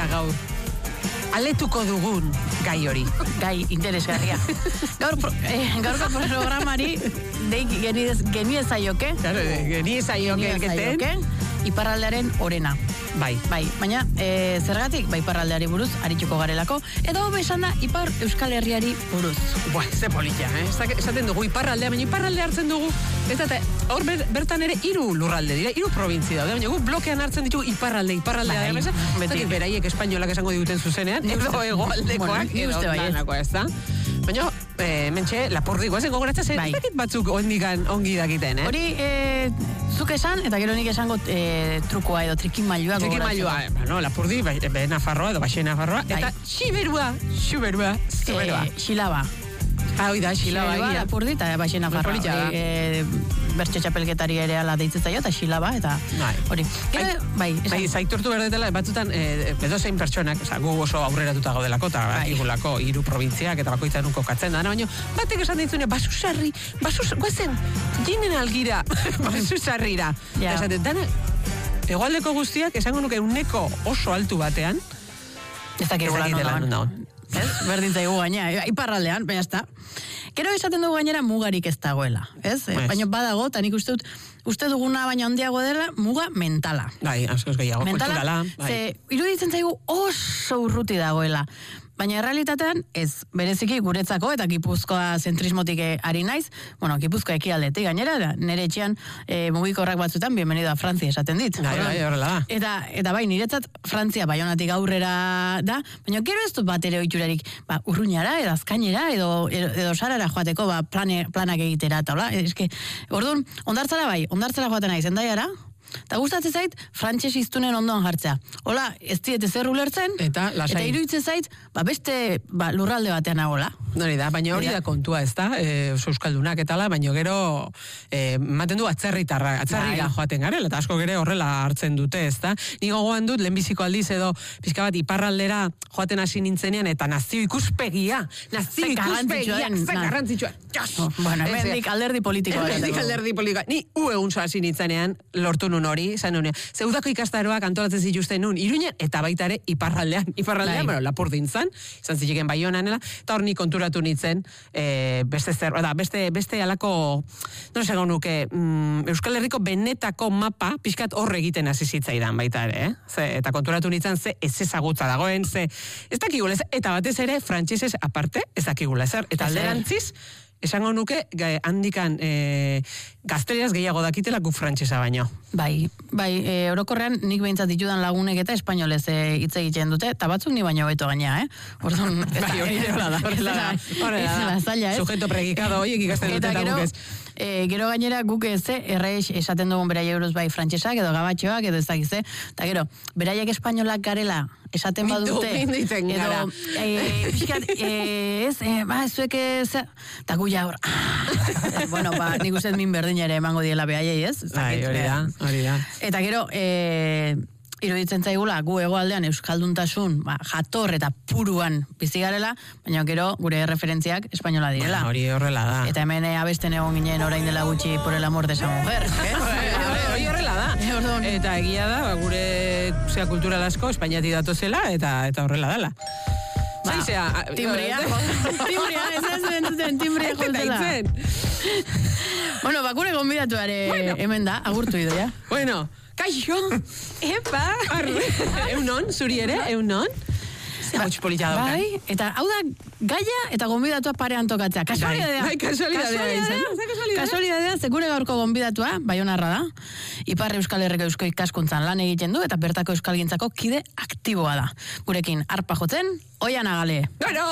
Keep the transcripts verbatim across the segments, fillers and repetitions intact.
da gaur aletuko dugun gai hori. Gai interesgarria. Gaur, eh, gaurko programari deik geniezaioke. Claro, geniezaioke elketen. Iparraldearen orena. Bai. Bai, baina e, zergatik, bai iparraldeari buruz, arituko garelako, edo besan da Ipar Euskal Herriari buruz. Buah, ze polita, eh? Esaten dugu iparraldea, baina iparraldea hartzen dugu, eta hor ber, bertan ere hiru lurralde dira, hiru probintzi daude, baina gu blokean hartzen ditugu iparralde, iparraldea. Bai, beti beraiek espainolak esango diguten zuzenean, edo hegoaldekoak, bueno, edo danakoa, ez da? Baina, e, mentxe, lapurdiko, ezen gogoratzen zen, bai. Batzuk ondikan ongi dakiten, eh? Hori, e, zuk esan, eta gero nik esango e, trukoa edo trikimailua gogoratzen. Trikimailua, bueno, lapurdi, bai, be Nafarroa edo Baxe Nafarroa, bai. Eta xiberua, xiberua, xiberua. E, xilaba. Ah, oi da, xilaba. Xilaba, lapurdi, eta Baxe Nafarroa. E, bertxe txapelketari ere ala deitzen zaio, eta xilaba, eta hori. Bai, bai, bai zaiturtu berdetela, batzutan, e, edozein pertsonak, oza, gu oso aurreratuta gaudelako, eta bai. Igulako hiru probintziak, eta bakoitzan unko katzen da, baina batek esan ditzune, basusarri, basus, guazen, ginen algira, basusarrira. Ja. Esaten, dana, egoaldeko guztiak, esango nuke uneko oso altu batean, ez dakik dela non ez? Berdin zaigu gaina, iparraldean, baina ez da. Gero esaten dugu gainera mugarik ez dagoela, ez? Yes. Baina badago, eta nik uste dut, uste duguna baina handiago dela, muga mentala. Bai, askoz gehiago, kulturala. Bai. Ze, iruditzen zaigu oso urruti dagoela. Baina errealitatean, ez, bereziki guretzako, eta Gipuzkoa zentrismotik ari naiz, bueno, Gipuzkoa ekialdetik gainera, da, nire etxean e, mugikorrak batzutan, bienvenido a Frantzia esaten dit. Bai, bai, horrela da. Eta, eta bai, niretzat Frantzia baionatik aurrera da, baina gero ez dut bat ere oiturarik, ba, urruñara, edo azkainera, edo, edo, edo sarara joateko, ba, plane, planak egitera, eta hola, eske, orduan, ondartzara bai, ondartzara joaten naiz, endaiara, eta gustatzen zait, frantses hiztunen ondoan jartzea. Hola, ez diete zer ulertzen, eta, eta iruditzen zait, ba, beste ba, lurralde batean nagola. Hori da, baina hori da kontua, ez da, e, oso euskaldunak eta la, baina gero e, maten du atzerritarra, atzerrira joaten garela, eta asko gere horrela hartzen dute, ez da. Ni gogoan dut, lehenbiziko aldiz edo, pixka bat, iparraldera joaten hasi nintzenean, eta nazio ikuspegia, nazio ikuspegia, ze garrantzitsua. Bueno, hemendik alderdi politikoa. Hemendik alderdi politikoa. Ni u egun hasi nintzenean, lortu nun hori, zan nun, zeudako ikastaroak antolatzen zituzten nun, Iruñan, eta baita ere iparraldean, iparraldean, bueno, Lapurdin zan, izan zitzeken Baionanela, eta hor ni konturatu nintzen, e, beste zer, da, beste, beste alako, no segon nuke, mm, Euskal Herriko benetako mapa, pixkat horre egiten hasi zitzaidan baita ere, eh? Ze, eta konturatu nintzen, ze ez ezagutza dagoen, ze, ez dakigula, eta batez ere, frantsesez aparte, ez dakigula, zer, eta alderantziz, esango nuke, handikan e, gazteriaz gehiago dakitela guk frantsesa baino. Bai, bai, e, orokorrean nik behintzat ditudan lagunek eta espainolez hitz egiten dute, eta batzuk ni baino beto gaina, eh? Orduan, bai, hori dela da, hori dela da, sujeto pregikado, horiek ikasten dute eta guk ez. E, gero gainera guk ez, erreix esaten dugun beraiek buruz bai frantsesak edo gabatxoak edo ez dakiz, eta gero, beraiek espainolak garela esaten badute, edo, e, pixkat, e, ez, e, ba, zuek ez, eta gu ja hor, ah, bueno, ba, nik uste min berdin ere emango diela behaiei, ez? Bai, hori da, hori da. Eta gero, e, iruditzen zaigula, gu hegoaldean euskalduntasun, ba, jator eta puruan bizi garela, baina gero gure referentziak espainola direla. Ba, hori horrela da. Eta hemen abesten egon ginen orain dela gutxi por el amor de esa mujer. Hori horrela da. Eta egia da, ba, gure zea kultural asko Espainiati datozela, eta eta horrela dela. Ba, timbria. Timbria, ez ez entzuten, timbria jolzela. Bueno, bakure gonbidatuare bueno. Hemen da, agurtu idoia. Bueno, kaixo. Epa. Eunon, zuri ere, eunon. Hauts polita daukan. Bai, eta hau da gaia eta gonbidatua parean tokatzea. Kasualidadea. Bai, kasualidadea. Kasualidadea, sekure gaurko gonbidatua, Baionarra da. Ipar Euskal Herriko Eusko Ikaskuntzan lan egiten du, eta bertako euskalgintzako kide aktiboa da. Gurekin, arpa jotzen, Oian Agale. Bueno,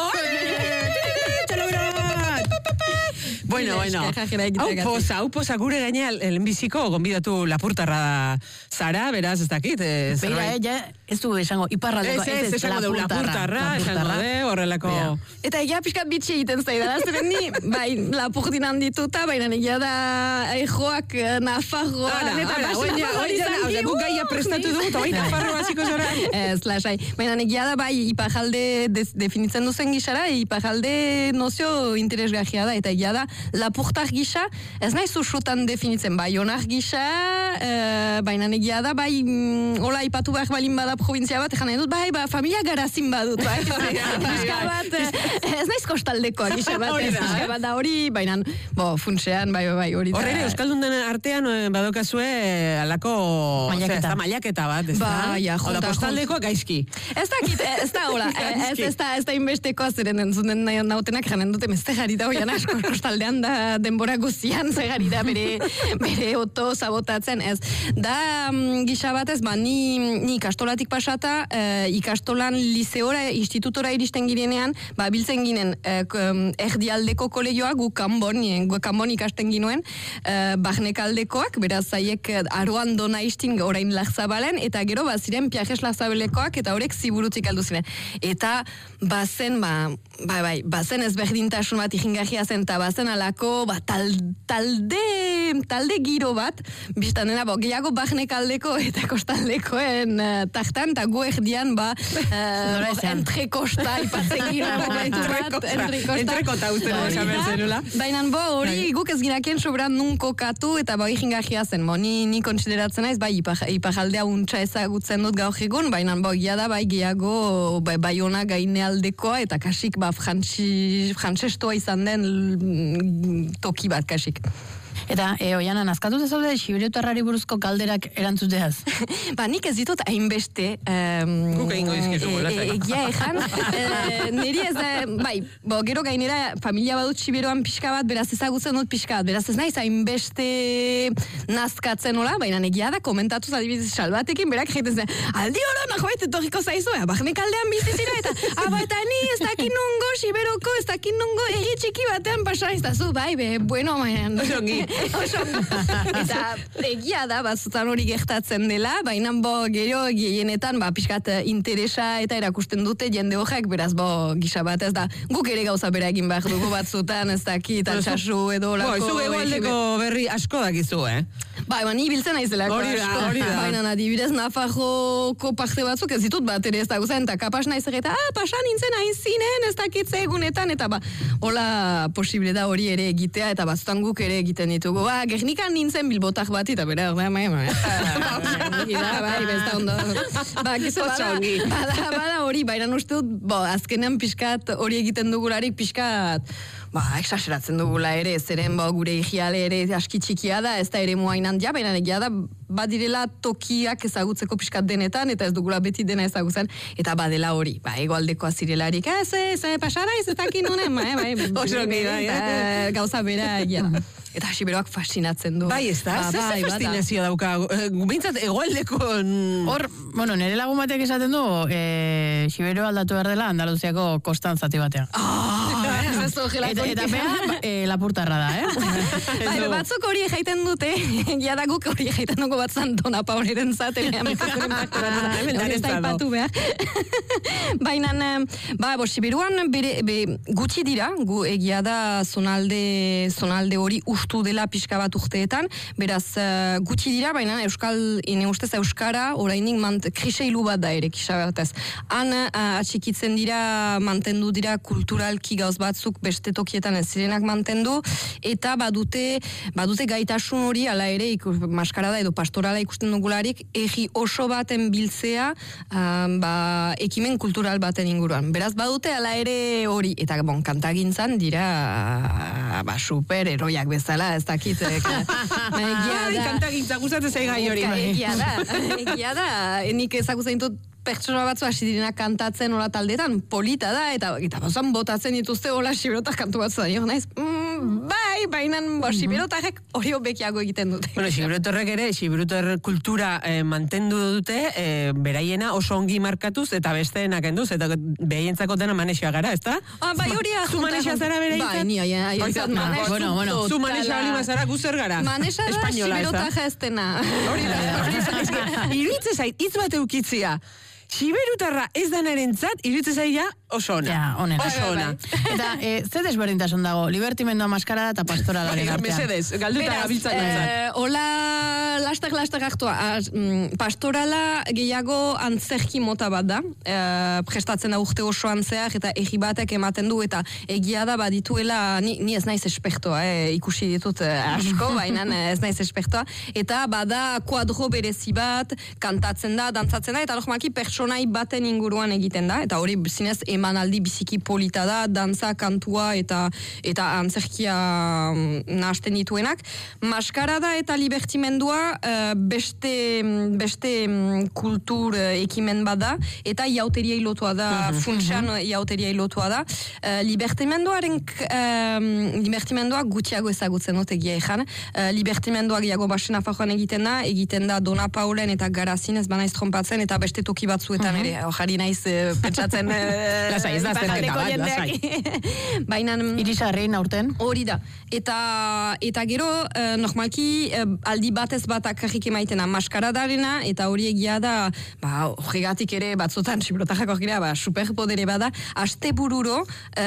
Bueno, bueno, hau posa, hau posa gure gaina lehenbiziko gonbidatu lapurtarra da zara, beraz, ez dakit. Beira, ja, ez du esango, iparraldeko, ez ez esango dugu lapurtarra, esango de, horrelako. Eta egia pixkat bitxi egiten zaidara, zeren ni, bai, lapurtin handituta, baina egia da ejoak Nafarroan, eta baina hori zan, gu gaia prestatu dugu, eta bai Nafarro hasiko zara. Ez, lasai, baina egia da, bai, iparalde definitzen duzen gixara, iparalde nozio interesgarria ikusgarria da, eta egia da, lapurtar gisa, ez nahi zuzutan definitzen, bai, onar gisa, uh, baina egia da, bai, mm, hola, ipatu behar balin bada provintzia bat, egan dut, bai, ba, familia garazin badut, bai, pixka bat, ez naiz kostaldekoa gisa bat, ez pixka bat da hori, baina, bo, funtsean, bai, bai, hori da. Horre, Euskaldun den artean, badokazue, alako, mailaketa. mailaketa bat, ez da? Ba, ja, Oda, kostaldekoa gaizki. Ez da, ez da, hola, ez, ez da, ez da inbestekoa zeren entzunen nahi nautenak janen dute mezte jari da, oian asko, kostaldean da denbora guztian zegari da bere, bere oto sabotatzen, ez. Da, um, gisa batez, ba, ni, ni ikastolatik pasata, uh, ikastolan liseora, institutora iristen girenean, ba, biltzen ginen, uh, erdialdeko kolegioa, gu kanbon, gu kanbon ikasten ginuen, uh, bahnekaldekoak, beraz, zaiek aroan dona istin orain lagzabalen, eta gero, ba, ziren piajes lagzabelekoak, eta horrek ziburutik aldu ziren. Eta, bazen, ba, bai, bai, bazen ezberdintasun bat ikingarria zen, eta bazen alako, ba, tal, talde, talde giro bat, biztan dena, bo, gehiago bahnekaldeko eta kostaldekoen uh, tartan, eta gu erdian, ba, uh, entrekosta, ipatzen gira, entrekota usten esamen zenula. Baina, bo, hori guk ez ginakien sobran nun kokatu, eta bo, ikingarria zen, bo, ni, ni konsideratzen naiz, bai, ipajaldea untxa ezagutzen dut gaur egun, baina, bo, gira da, bai, gehiago, bai, bai ona gainealdekoa, eta kasik, ba, frantsestoa izan den toki bat, kasik. Eta, e, oianan, azkatuz ez zaude, Sibiriotarrari buruzko galderak erantzuteaz? Ba, nik ez ditut hainbeste... Um, Guk egingo izkizu, e, egia ezan. e, niri ez da, bai, bo, gero gainera, familia badut Sibiroan pixka bat, beraz ezagutzen dut pixka bat, beraz ez naiz hainbeste nazkatzen hola, baina egia da, komentatuz adibidez salbatekin, berak jaiten zen, aldi hori, naho baita etorriko zaizu, ea, bahnek aldean bizizira, eta, aba, eta ni ez dakin nungo, Sibiroko, ez dakin nungo, egi txiki batean pasa ez da zu, bai, be, bueno, baina... Eta egia da, batzutan hori gertatzen dela, baina bo gero gehienetan ba, pixkat interesa eta erakusten dute jende horrek, beraz bo gisa bat ez da, guk ere gauza bera egin behar dugu batzutan, ez dakit, altsasu edo lako... Bo, zu egualdeko berri asko dakizu, eh? Ba, eban, ibiltzen aizelako asko. Baina, adibidez, Nafarroko parte batzuk ez ditut bat ere ez da guzen, eta kapas naiz egeta, ah, pasan nintzen hain zinen, ez dakitze egunetan, eta ba, hola posible da hori ere egitea, eta batzutan guk ere egiten ditugu. Ba, Gernikan nintzen bilbotak bat, eta bera, ba, ba, ba, bada, bada hori, baina uste dut, bo, azkenean pixkat hori egiten dugularik pixkat, ba, exaseratzen dugula ere, zeren bo, gure higiale ere aski txikia da, ez da ere muain handia, baina egia da, badirela tokiak ezagutzeko pixkat denetan, eta ez dugula beti dena ezagutzen, eta badela hori, ba, egoaldekoa zirelarik, ez, ez, pasara ez, ez dakin honen, ba, ba, gauza bera, egia da. Eta Siberoak fascinatzen du. Bai, ez da? Zer ba, fascinazio dauka? Bintzat, egoaldeko... Hor, bueno, nire lagun batek esaten du, e, Sibero aldatu behar dela Andaluziako kostan zati batean. Oh, eta eta bea, e, lapurtarra da, eh? Bai, batzuk hori jaiten dute, ja da guk hori jaiten dugu bat zantona paureren zaten, hori ez da ipatu behar. Baina, ba, bo, Siberuan bere, be, gutxi dira, gu egia da zonalde, zonalde hori ustu dela pixka bat urteetan, beraz uh, gutxi dira, baina Euskal, ene ustez Euskara, orainik mant, kriseilu bat da ere, kisa batez. Han uh, atxikitzen dira, mantendu dira kulturalki gauz batzuk beste tokietan ez zirenak mantendu, eta badute, badute gaitasun hori, ala ere, ikus, maskarada edo pastorala ikusten dugularik, egi oso baten biltzea, um, ba, ekimen kultural baten inguruan. Beraz, badute ala ere hori, eta bon, kantagintzan dira, ba, super eroiak bezala. Ez dakit. Kantagintza gustatzen zai gai hori. Egia da, egia da. Nik ezagutzen dut pertsona batzu hasi direna kantatzen hola taldetan, polita da, eta eta bazan botatzen dituzte hola Siberotak kantu batzu da. Naiz, mm, bai, bainan bo, Siberotarrek hori hobekiago egiten dute. Bueno, Siberotarrek ere, Siberotar kultura eh, mantendu dute, eh, beraiena oso ongi markatuz, eta besteenak enduz, eta behaientzako dena manexia gara, ezta? Ah, bai, hori da. Zu manexia zara beraientzat? Bai, ni aia, aia, manex. Bueno, bueno. Zu manexia bali mazara, guzer gara? Manexa da Siberotarra ez dena. Hori da, hori da. Iruitze zait, hitz bat eukitzia. Siberutarra ez denarentzat, iruditzen zaila oso ona. Ja, onena. Oso ona. Eta, e, ze desberdintasun dago, libertimendua maskarada eta pastoralaren artean. Mesedez, galduta gabiltzak eh, Ola, lastak, lastak hartua. Pastorala gehiago antzerki mota bat da. Eh, prestatzen da urte osoan zehar eta egi batek ematen du eta egia da badituela, ni, ni ez naiz espertoa, eh, ikusi ditut asko, baina ez naiz espertoa. Eta bada kuadro berezi bat, kantatzen da, dantzatzen da, eta normaki pertsonai baten inguruan egiten da. Eta hori zinez emanaldi biziki polita da, dantza, kantua eta eta antzerkia nahasten dituenak. Maskarada eta libertimendua uh, beste, beste kultur ekimen bada, eta iauteriai lotua da, funtsan iauteriai lotua da. Uh, libertimenduaren uh, libertimendua gutxiago ezagutzen dut egia ezan. Uh, libertimendua gehiago basen afajoan egiten da, egiten da Dona Paulen eta Garazin, ez banaiz trompatzen, eta beste toki batzuetan ere, hojari naiz uh, pentsatzen Lasai, ez da azterketa bat, lasai. Baina... Irisarrein aurten? Hori da. Eta, eta gero, eh, normalki, eh, aldi batez bat akarrik emaitena maskaradarena, eta hori egia da, ba, horregatik ere batzutan, sibrotajako gira, ba, superpodere bada, aste bururo,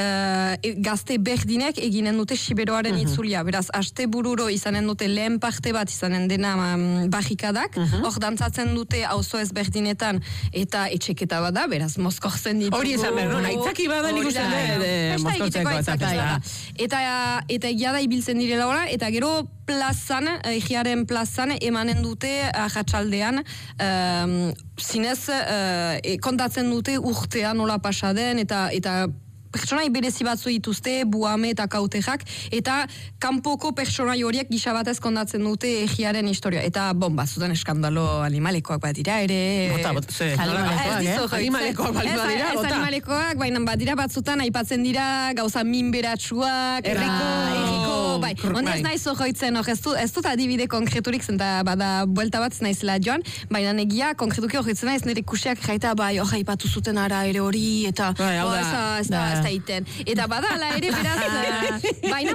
eh, gazte berdinek eginen dute siberoaren uh-huh. itzulia. Beraz, aste bururo izanen dute lehen parte bat izanen dena um, barrikadak, hor uh-huh. dantzatzen dute auzo ez berdinetan, eta etxeketa bada, beraz, mozkortzen ditugu. Hori esan behar, no? Aitzaki bada nik uste mozkortzeko aitzaki. Eta, eta egia da ibiltzen direla ora, eta gero plazan, egiaren plazan, emanen dute ahatsaldean, um, zinez, uh, kontatzen dute urtean nola pasaden, eta, eta pertsonai berezi batzu dituzte, buame eta kautejak, eta kanpoko pertsonai horiek gisa batez kondatzen dute egiaren historia. Eta, bon, bazuten eskandalo animalekoak bat dira, ere... Bota, bota, ze, animalekoak, animalekoak bat dira, bota. Ez animalekoak, baina bat dira batzutan aipatzen dira gauza minberatsuak, erriko, erriko, bai. Ondez naiz ojoitzen, ez dut, ez dut adibide konkreturik zen, eta bada buelta bat naizela joan, baina negia konkretuki ojoitzen naiz, nire kusiak jaita, bai, oja ipatu zuten ara ere hori, eta, ez da, zaiten. Eta badala ere, beraz, baina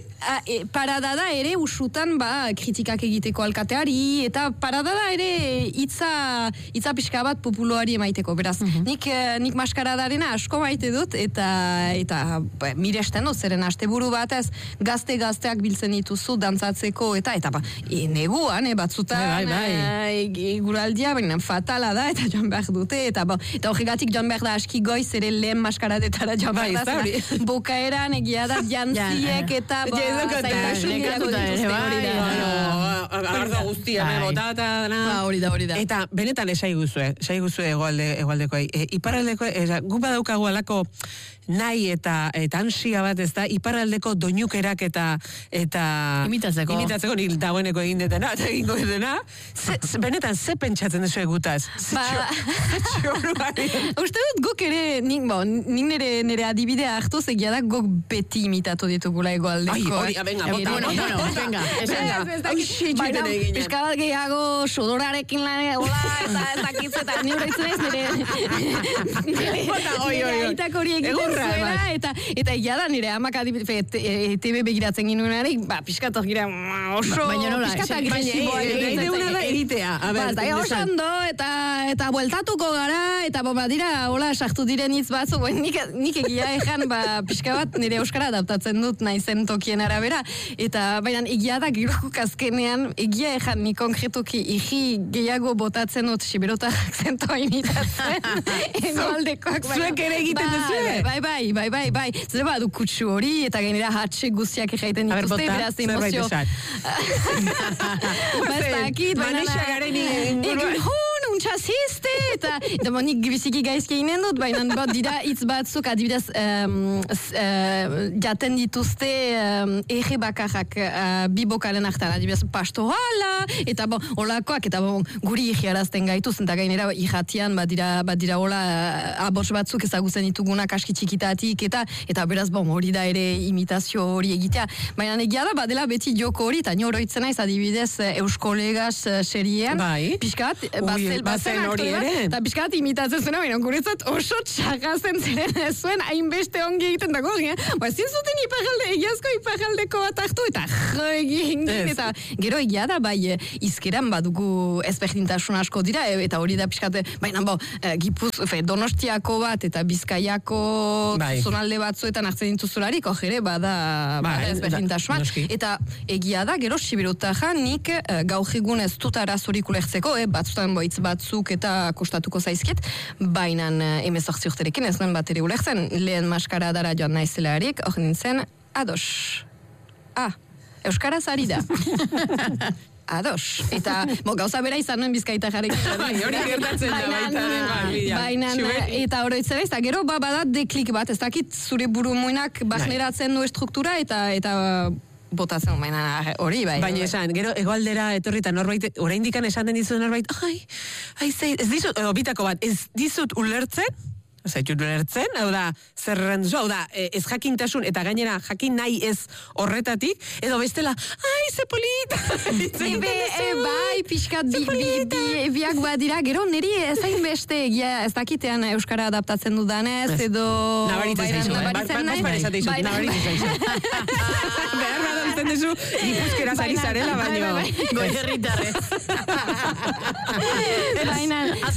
parada da ere usutan ba, kritikak egiteko alkateari, eta parada da ere hitza hitza pixka bat populoari emaiteko. Beraz, uh-huh. nik, nik maskaradarena asko maite dut, eta eta ba, miresten dut, zeren asteburu batez gazte-gazteak biltzen dituzu dantzatzeko, eta eta ba, e, neguan, e, batzutan, bai, bai. e, guraldia, baina fatala da, eta joan behar dute, eta ba, eta horregatik joan behar da aski goiz, ere lehen maskaradetara joan Bai, bokaeran egia da jantziek eta ardo guztia botata hori da, hori da. Eta benetan esai guzue, esai guzue egualdekoa. Iparraldeko, gu badaukagu alako nahi eta eta ansia bat ez da, iparraldeko doinukerak eta eta imitatzeko imitatzeko nil dagoeneko egin detena eta egingo detena, benetan ze pentsatzen duzu egutaz? Uste dut guk ere, nik nire nire adibidea hartu zegia da guk beti imitatu ditugula egoaldeko. Ai, hori, venga, bota. Bueno, bueno, venga, baina, pizka bat gehiago sodorarekin lan, hola, eta ez dakitzeta, nire itzen ez nire nire aitak hori egiten zuela, eta eta egia da nire amak adibidez, T V begiratzen ginuenarik, ba, pizkatok gira oso, pizkata agresiboa egitea. Eta oso ondo, eta bueltatuko gara, eta boba dira, hola, sartu diren hitz batzu, nik egia ejan, ba, pixka bat nire euskara adaptatzen dut naizen tokien arabera, eta baina egia da girokuk azkenean, egia ejan nik konkretuki igi gehiago botatzen dut siberotak zentoa imitatzen, egoaldekoak. Zuek ere egiten duzu? Bai, bai, bai, bai, bai. Zer badu kutsu hori, eta gainera hatxe guztiak egiten dituzte, beraz emozio. Bastakit, Manexa garen ingurua. Untxaziste, eta eta nik biziki gaizki eginen dut, baina bat dira hitz batzuk adibidez um, uh, jaten dituzte um, ege bakarrak uh, bi bokalen artean, adibidez pastorala, eta bon, olakoak, eta bon, guri egiarazten gaituz, eta gainera irratian bat dira, bat dira hola uh, abots batzuk ezagutzen ditugunak aski txikitatik, eta eta beraz bon, hori da ere imitazio hori egitea, baina egia da badela beti joko hori, eta nio oroitzen naiz adibidez Euskolegaz uh, seriean, bai. Piskat, bazen hori ere. eta pixkat imitatzen zuen, baina guretzat oso txagazen ziren ez zuen, hainbeste ongi egiten dago, ba, ezin zuten iparalde, egiazko iparaldeko bat hartu, eta jo egin, eta gero egia da, bai, izkeran badugu ezberdintasun asko dira, eta hori da pixkat, baina, bo, Gipuz, fe, Donostiako bat, eta Bizkaiako zonalde batzuetan hartzen dituzularik, ojere, bada, bada ezberdintasun, eta egia da, gero Siberutarra nik gaur egun ez dut arazorik ulertzeko, eh, batzutan boitz batzuk eta kostatuko zaizkit, baina emezortzi urterekin ez nuen bat ere ulertzen, lehen maskaradara joan naizelarik, hor nintzen, ados. Ah, Euskaraz ari da. Ados. Eta, bo, gauza bera izan nuen Bizkaita jarek. Bai, hori gertatzen da baita. Baina, eta oroitzera, ez da, gero, ba, badat deklik bat, ez dakit zure buru muinak barneratzen du estruktura, eta, eta, botatzen, baina hori, bai. Baina esan, gero egoaldera etorri eta norbait, oraindikan esan den dizut norbait, ai, ai, zei, ez dizut, edo bitako bat, ez dizut ulertzen, ez ditut ulertzen, hau da, zerren zu, hau da, ez jakintasun, eta gainera jakin nahi ez horretatik, edo bestela, ai, ze polita! Ebe, e, bai, pixkat, bi, bi, bi, biak bat dira, gero niri ezain beste, egia, ez dakitean Euskara adaptatzen dudanez, edo... Nabaritzen zaizu, nabaritzen nahi, nabaritzen zaizu. Behar bada bizten dezu, Gipuzkeraz ari zarela, baino. Goierritarrez. Baina,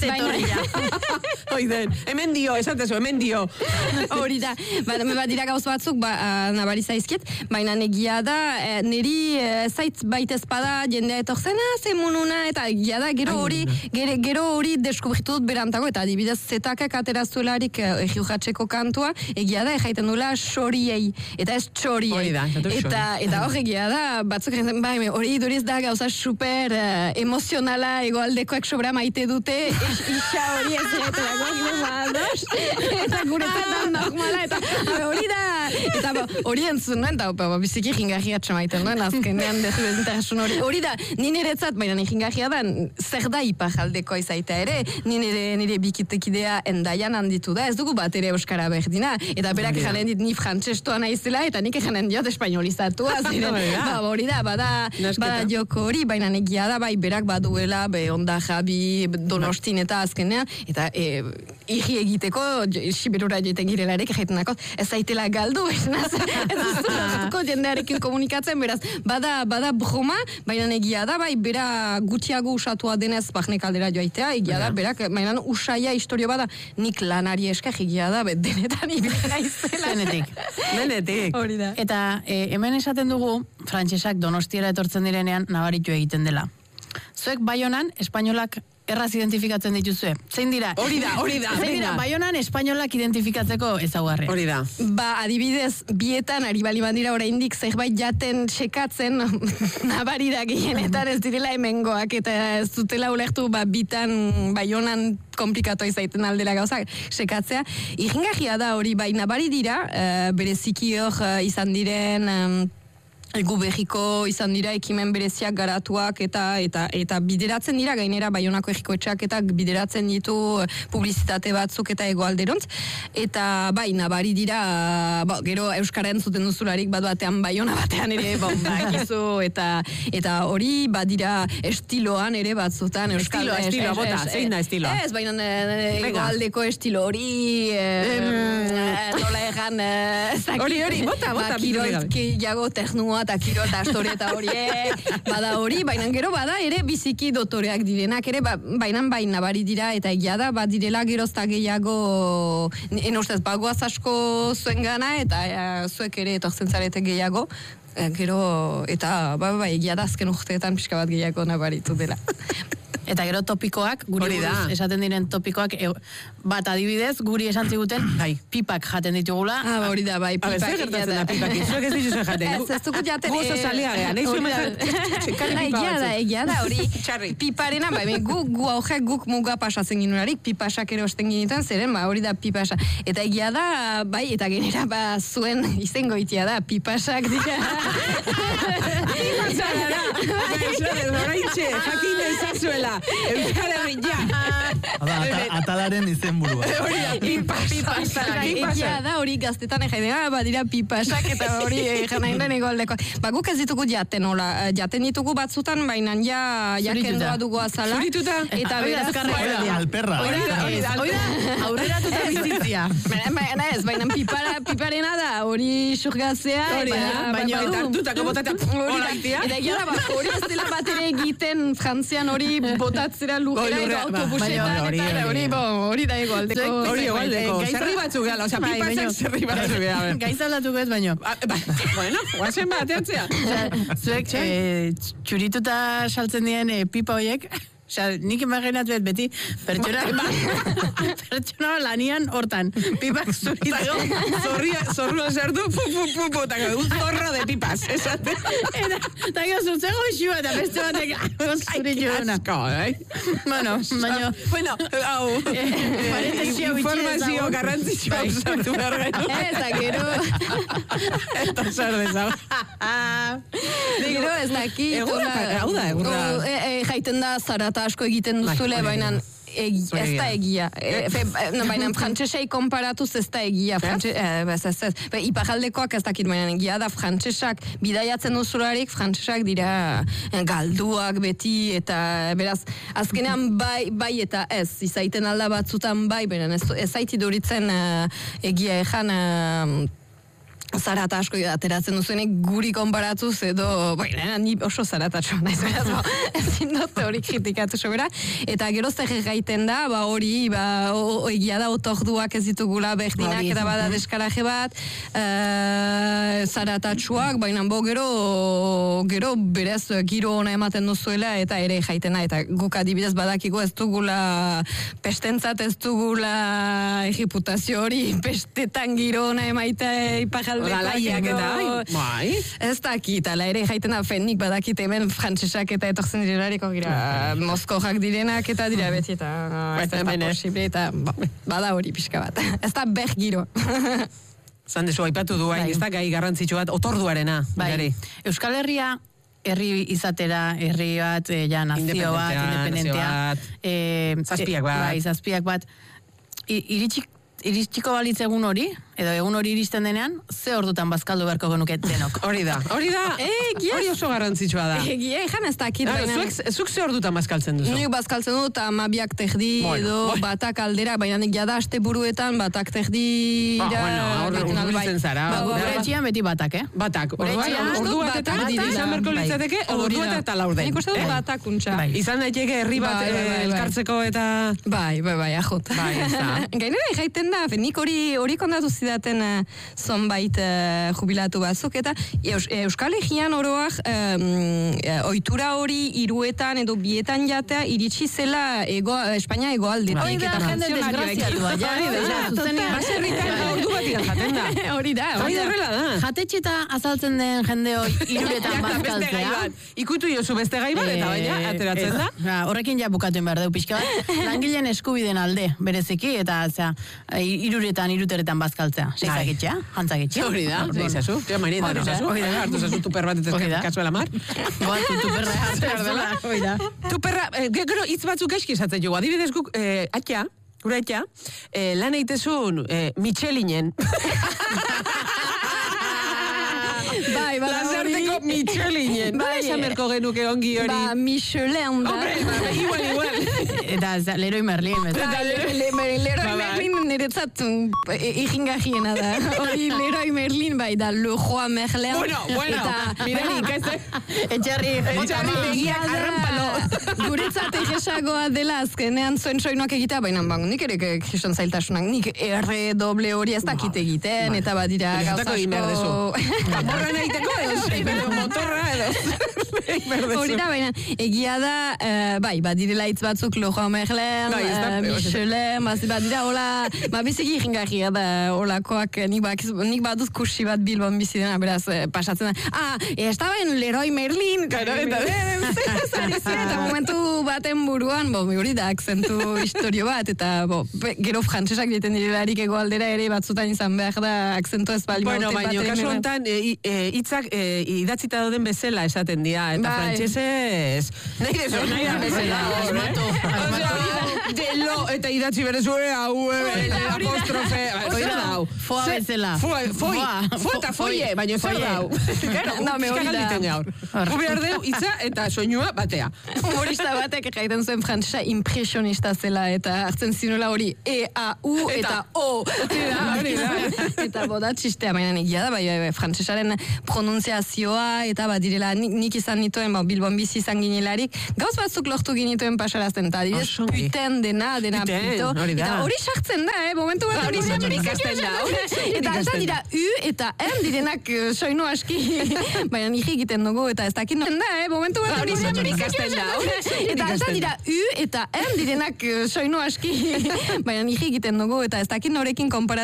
Oiden, hemen dio, esatezu, hemen dio. Hori da, ba, bat dira gauz batzuk, ba, nabari zaizkit, baina negia da, e, niri e, zaitz baita espada jendea etorzena, zemununa, eta egia da, gero hori, gero, gero hori deskubritu dut berantago, eta adibidez zetakak aterazuelarik e, egiujatzeko kantua, egia da, ejaiten duela xoriei, eta ez txoriei. Hori da, eta, eta hori egia da, batzuk egin bai, hori iduriz da gauza super uh, emozionala, egoaldekoak sobra maite dute, isa hori ez egitera eta guretan normala, eta hori da, eta hori entzun nuen, eta biziki jingarria txamaiten nuen, azkenean desberdintasun hori, hori da, nire eretzat, baina jingarria da, zer da iparaldeko izaita ere, nire, nire bikitekidea endaian handitu da, ez dugu bat ere euskara berdina, eta berak jalen dit ni frantzestoa naizela, eta nik jalen diot espainolizatua, ziren, ba, hori da, bada, bada joko hori, baina negia da, bai, berak baduela, be, onda jabi, donostin eta azkenean, eta e, igi egiteko, Siberura joiten girelarek, jaiten dako, ez zaitela galdu, ez duzko jendearekin komunikatzen, beraz, bada, bada broma, baina egia da, bai, bera gutxiago usatua denez bahne kaldera joaitea, egia da, berak, baina usaia historio bada, nik lanari esker egia da, bet denetan ibilera izela. Denetik. Denetik. Hori da. Eta e, hemen esaten dugu, frantsesak Donostiara etortzen direnean nabaritu egiten dela. Zuek Baionan, espainolak erraz identifikatzen dituzue. Zein dira? Hori da, hori da. Zein dira, Baionan espainolak identifikatzeko ezaugarri. Hori da. Ba, adibidez, bietan ari bali bandira oraindik zerbait jaten sekatzen nabari da gehienetan ez direla hemengoak, eta ez dutela ulertu, ba, bitan Baionan komplikatu izaiten aldela gauzak sekatzea. Iringarria da hori, bai, nabari dira, uh, bereziki hor uh, izan diren... Um, Gu behiko izan dira ekimen bereziak garatuak eta eta eta bideratzen dira gainera Baionako egikoetxeak eta bideratzen ditu publizitate batzuk eta egoalderontz eta bai nabari dira ba, gero euskara entzuten duzularik bat batean Baiona batean ere bombakizu eta eta hori badira estiloan ere batzutan euskal estilo, estilo, es, bota, zein da estiloa? Ez, baina egoaldeko estilo hori nola egan hori, hori, bota, bota kiroiago ternua eta kiro eta astoreta horiek, bada hori, baina gero bada ere biziki dotoreak direnak, ere ba, baina baina nabari dira, eta egia da, bat direla gerozta gehiago, enostez, bagoaz asko zuen gana, eta e, zuek ere etortzen zarete gehiago, e, gero, eta ba, ba, egia da azken urteetan pixka bat gehiago nabaritu dela. Eta gero topikoak, guri buruz esaten diren topikoak, e, bat adibidez, guri esan ziguten, bai, pipak jaten ditugula. Ah, hori da, bai, pipak. Abe, zer gertatzen da pipak, zuek ez dituzue jaten. Ez, ez dukut jaten. Gu oso salia gea, nahi zuen jaten. Egia da, egia da, hori piparena, bai, gu, gu aujek guk muga pasatzen ginurarik, pipasak erosten ginitan, zeren, ba, hori da pipasa. Eta egia da, bai, eta genera, ba, zuen izango itia da, pipasak dira. zara. Gaixo, oraintxe, jakin ezazuela. Euskal Herria. Atalaren izenburua. Hori da, pipas. Egia da hori gaztetan egaidea, badira pipasak eta hori janain den egoaldeko. Ba, guk ez ditugu jaten, hola, jaten ditugu batzutan, baina ja, jakendoa dugu azala. Zurituta. Eta beraz, alperra. Aurrera tuta bizitzia. Baina ez, baina piparena da, hori xurgazea. Baina eta hartutako botatea, hola itia. Eta egia da, hori ez dela bat ere egiten Frantzian hori botatzera lujera edo autobusetan. Hori da egoaldeko. Hori egoaldeko. Zerri batzuk gala, oza, pipasak zerri batzuk gala. Gaizaldatuko ez baino. Bueno, guazen bat, eantzea. Zuek txurituta saltzen dien pipa horiek, osea, nik imaginatu ez beti, pertsona, pertsona lanian hortan, pipak zuritu. Zorruan zertu, pu, pu, pu, pu, eta un zorro de pipas, esate. Eta gero zutzego xua, eta beste batek, zuritu duna. Asko, eh? Bueno, baina... Bueno, hau, informazio garrantzitsua usatu behar gero. Eta gero... Eta zer dezau. Gero ez daki... Hau da, egurra. Jaiten da zarata asko egiten duzule, baina ez da egia. Baina frantsesei konparatuz ez da egia. Iparaldekoak ez dakit, baina egia da frantsesak bidaiatzen duzularik, frantsesak dira galduak beti, eta beraz, azkenean bai, bai eta ez, izaiten alda batzutan bai, baina ez zaiti duritzen egia ejan... zarata asko ateratzen duzuenek guri konparatuz edo, baina, ni oso zaratatxo naiz, beraz, ezin dut hori kritikatu sobera, eta gero zer gaiten da, ba hori, ba, egia da otorduak ez ditugula berdinak, eta bada deskaraje bat, zaratatxoak, baina bo gero, gero berez giro ona ematen duzuela, eta ere jaiten da, eta guk adibidez badakiko ez dugula pestentzat ez dugula reputazio hori, pestetan giro ona emaita ipajalde Galaiak eta, bai. Ez dakit, ala ere jaiten da, fenik badakit hemen frantsesak eta etortzen dirariko gira Moskojak direnak eta dira beti eta ez da posible eta bada hori pixka bat. Ez da ber giro. Zan desu, aipatu du, ez da gai garrantzitsu bat, otorduarena. Bai, Euskal Herria herri izatera, herri bat, ja, nazio bat, independentea. Zazpiak bat. Bai, zazpiak bat. Iritsik iristiko balitz egun hori, edo egun hori iristen denean, ze ordutan bazkaldu beharko genuke denok. Hori da, hori da, hori oso garrantzitsua da. Egia, ejan ez dakit. Zuk ze ordutan bazkaltzen duzu? Nik bazkaltzen dut, amabiak terdi, edo batak aldera, baina nik jada aste buruetan, batak terdi... Ba, bueno, urbiltzen zara. Gure etxian beti batak, eh? Batak, ordu bat eta izan berko litzateke, ordu bat eta laurden. Nik uste dut batak untxa. Izan daiteke herri bat elkartzeko eta... Bai, bai, bai, ajot. Bai, ez da. Gainera, jaiten da, nik hori hori kontatu zidaten uh, zonbait uh, jubilatu batzuk, eta Eus, Euskal Herrian oroak um, uh, ohitura hori hiruetan edo bietan jatea iritsi zela ego, Espainia egoaldetik. Hori da, jende desgraziatua. Baserritan ordu bat iran jaten da. Hori da, hori da. Jatetxeta azaltzen den jende hori hiruretan bazkaltzea. Ikutu jozu beste gai bat, eta baina, ateratzen da. Horrekin ja bukatuen behar deu pixka bat. Langileen eskubiden alde, bereziki, eta zera, iruretan, iruteretan bazkaltzea. Seizakitxea, jantzakitxea. Hori da, seizazu. Tia marien, hori da. Hori da, hartu zazu tuper bat eta katzuela mar. Goaltu tuperra hartu ardela. Hori da. Tuperra, gero hitz batzuk eski esatzen jo. Adibidez guk, atxa, gure atxa, lan eitezun Michelinen. Bai, bai, Lasarteko Michelinen. Bai, esan berko genuke ongi hori. Ba, Michelin da. Hombre, igual, igual. Eta Leroy Merlin. Leroy Merlin niretzat ikingajiena da. Hori Leroy Merlin bai da Leroy Merlin. Bueno, bueno. Mirari, ikazte. Etxarri. Etxarri begiak arrampalo. Guretzat egesagoa dela azkenean zuen soinuak egitea, baina bango, nik ere kriston zailtasunak, nik R, doble hori ez dakit egiten, eta badira gauza asko... Morran egiteko edo, motorra edo. Hori da, baina, egia da, uh, bai, badirela hitz batzuk Leroy Merlin, uh, Michelin, badira, hola, ba, biziki jingarria da olakoak, nik, bak, nik badut kursi bat Bilbon bizi dena, beraz, eh, pasatzen da. Ah, estaben Leroy Merlin, Claro, eta- eta momentu baten buruan, bo, hori da, akzentu historio bat, eta bo, pe- gero frantsesak dieten direlarik egoaldera ere batzutan izan behar da akzentu ez bali Bueno, bauten baina, baten- kasu honetan, e, i- e, hitzak e, idatzita dauden bezala esaten dira, eta Bai. frantsesez, nahi deso, nahi da bezala. Asmatu, Osea, delo, eta idatzi berezue, hau, e, apostrofe, hori da hau. Foa Ze- bezala. Foi, foi, Foa. foi eta foie, baina zer Foie. da hau. Claro, No, me hori da. galditzen gaur. Gu behar deu, hitza eta soinua batea. Humorista batek jaiten zuen frantsesa impresionista zela, eta hartzen zinuela hori E, A, U, Eta- eta O. Hori da, hori da. Eta boda txistea, baina egia da, bai, bai, frantsesaren pronunziazioa, eta badirela, nik, nik izan nituen, ba, Bilbon bizi izan ginelarik, gauz batzuk lortu ginituen pasarazten, eta adibidez, Oso ongi. puten dena, dena Puten, pito, hori da. eta hori sartzen da, eh, momentu bat. Hori soilik ikasten da, hori soilik Eta alta ikasten dira U eta M direnak eh, soinu aski, baina niri egiten dugu, eta ez dakit no- da, eh, momentu bat. Hori soilik ikasten da, hori soilik Eta alta ikasten da. dira U eta M direnak eh, soinu aski, baina niri egiten dugu, eta ez dakit norekin konparatzen